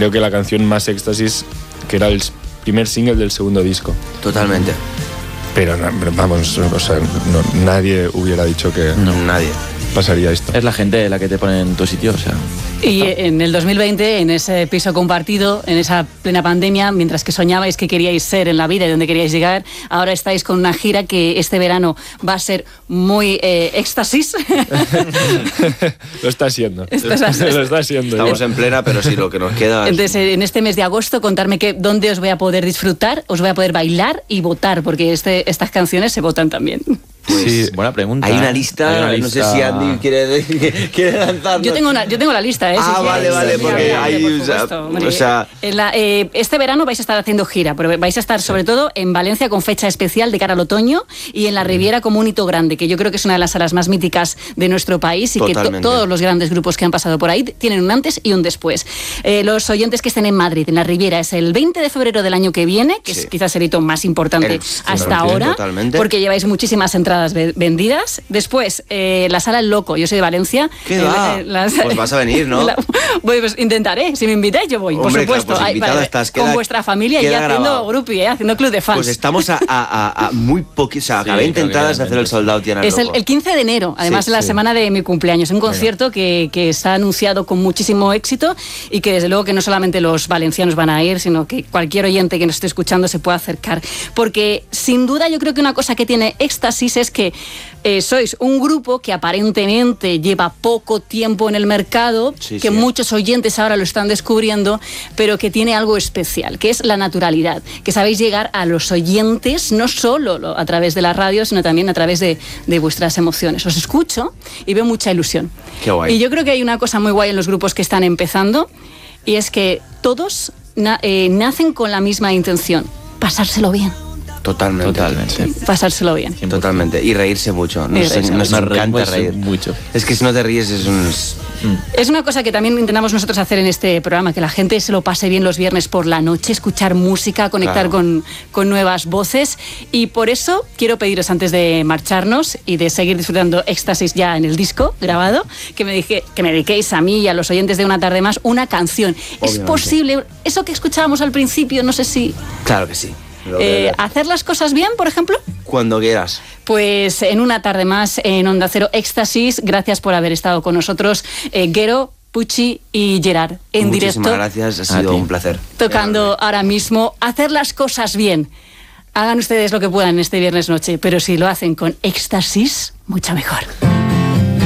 creo que la canción más éxtasis, que era el primer single del segundo disco. Totalmente. Pero vamos, o sea, nadie hubiera dicho que nadie pasaría esto. Es la gente la que te pone en tu sitio, o sea. Y en el 2020, en ese piso compartido, en esa plena pandemia, mientras que soñabais que queríais ser en la vida y dónde queríais llegar, ahora estáis con una gira que este verano va a ser muy éxtasis. Lo está siendo. Lo está siendo. Estamos en plena, pero sí, lo que nos queda... Entonces, en este mes de agosto, contarme dónde os voy a poder disfrutar, os voy a poder bailar y votar, porque estas canciones se votan también. Pues, sí, buena pregunta. Hay una lista, no sé si Andy quiere lanzarnos. Yo tengo la lista, ¿eh? Vale, porque hay... Este verano vais a estar haciendo gira, pero vais a estar sobre todo en Valencia con fecha especial de cara al otoño y en la Riviera como un hito grande, que yo creo que es una de las salas más míticas de nuestro país y que todos los grandes grupos que han pasado por ahí tienen un antes y un después. Los oyentes que estén en Madrid, en la Riviera, es el 20 de febrero del año que viene, que es quizás el hito más importante hasta ahora, porque lleváis muchísimas entradas vendidas. Después, la sala El Loco, yo soy de Valencia. ¿Qué va? Pues vas a venir, ¿no? Pues intentaré, si me invitáis yo voy. Hombre, por supuesto. Claro, pues estás, con vuestra familia y haciendo groupie, haciendo club de fans. Pues estamos a muy poquito, o sea, a 20 entradas de hacer el sold out. Es el 15 de enero, además la semana de mi cumpleaños. Un concierto que está anunciado con muchísimo éxito y que desde luego que no solamente los valencianos van a ir, sino que cualquier oyente que nos esté escuchando se pueda acercar. Porque sin duda yo creo que una cosa que tiene Éxtasis es que sois un grupo que aparentemente lleva poco tiempo en el mercado, que muchos oyentes ahora lo están descubriendo, pero que tiene algo especial, que es la naturalidad, que sabéis llegar a los oyentes no solo a través de la radio, sino también a través de vuestras emociones. Os escucho y veo mucha ilusión. Qué guay. Y yo creo que hay una cosa muy guay en los grupos que están empezando, y es que todos nacen con la misma intención: pasárselo bien. Totalmente. Pasárselo bien. Totalmente. Y reírse mucho. Nos encanta reír mucho. Es que si no te ríes es una cosa que también intentamos nosotros hacer en este programa, que la gente se lo pase bien los viernes por la noche, escuchar música, conectar con nuevas voces. Y por eso quiero pediros, antes de marcharnos y de seguir disfrutando Éxtasis ya en el disco grabado, que me dediquéis a mí y a los oyentes de Una Tarde Más una canción. Obviamente. ¿Es posible eso que escuchábamos al principio? No sé si... Claro que sí. ¿Hacer las cosas bien, por ejemplo? Cuando quieras. Pues en Una Tarde Más, en Onda Cero Éxtasis, gracias por haber estado con nosotros, Guero, Pucci y Gerard, en directo. Muchísimas gracias, ha sido un placer. Tocando ahora mismo, hacer las cosas bien. Hagan ustedes lo que puedan este viernes noche, pero si lo hacen con Éxtasis, mucho mejor.